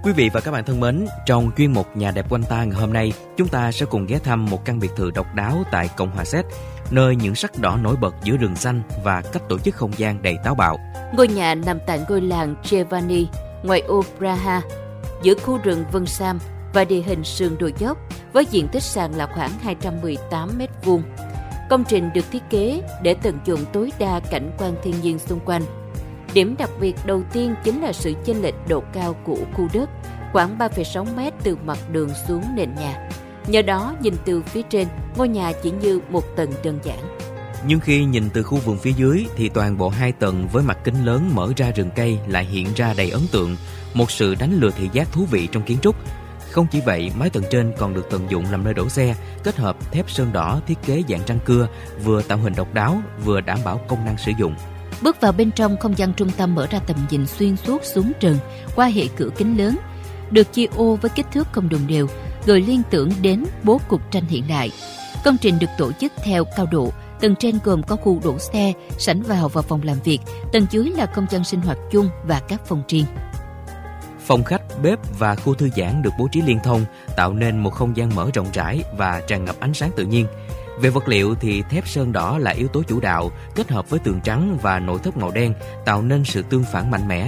Quý vị và các bạn thân mến, trong chuyên mục Nhà đẹp quanh ta ngày hôm nay, chúng ta sẽ cùng ghé thăm một căn biệt thự độc đáo tại Cộng hòa Séc, nơi những sắc đỏ nổi bật giữa rừng xanh và cách tổ chức không gian đầy táo bạo. Ngôi nhà nằm tại ngôi làng Trevani, ngoài ô Praha, giữa khu rừng Vân Sam và địa hình sườn đồi dốc, với diện tích sàn là khoảng 218 m². Công trình được thiết kế để tận dụng tối đa cảnh quan thiên nhiên xung quanh. Điểm đặc biệt đầu tiên chính là sự chênh lệch độ cao của khu đất, khoảng 3,6 m từ mặt đường xuống nền nhà. Nhờ đó, nhìn từ phía trên, ngôi nhà chỉ như một tầng đơn giản. Nhưng khi nhìn từ khu vườn phía dưới thì toàn bộ 2 tầng với mặt kính lớn mở ra rừng cây lại hiện ra đầy ấn tượng, một sự đánh lừa thị giác thú vị trong kiến trúc. Không chỉ vậy, mái tầng trên còn được tận dụng làm nơi đổ xe, kết hợp thép sơn đỏ thiết kế dạng răng cưa, vừa tạo hình độc đáo, vừa đảm bảo công năng sử dụng. Bước vào bên trong, không gian trung tâm mở ra tầm nhìn xuyên suốt xuống rừng qua hệ cửa kính lớn, được chia ô với kích thước không đồng đều, gợi liên tưởng đến bố cục tranh hiện đại. Công trình được tổ chức theo cao độ. Tầng trên gồm có khu đổ xe, sảnh vào và phòng làm việc. Tầng dưới là không gian sinh hoạt chung và các phòng riêng. Phòng khách, bếp và khu thư giãn được bố trí liên thông, tạo nên một không gian mở rộng rãi và tràn ngập ánh sáng tự nhiên. Về vật liệu thì thép sơn đỏ là yếu tố chủ đạo, kết hợp với tường trắng và nội thất màu đen, tạo nên sự tương phản mạnh mẽ